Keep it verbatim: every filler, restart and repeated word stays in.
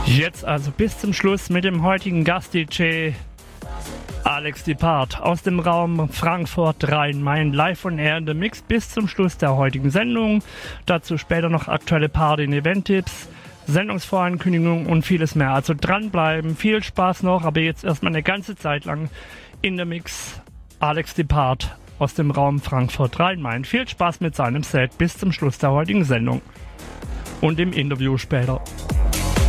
Jetzt also bis zum Schluss mit dem heutigen Gast-D J Alex Depart aus dem Raum Frankfurt Rhein-Main, live on air in the Mix bis zum Schluss der heutigen Sendung. Dazu später noch aktuelle Party- und Event-Tipps, Sendungsvorankündigungen und vieles mehr. Also dranbleiben, viel Spaß noch, aber jetzt erstmal eine ganze Zeit lang in der Mix Alex Depart aus dem Raum Frankfurt Rhein-Main. Viel Spaß mit seinem Set bis zum Schluss der heutigen Sendung und im Interview später.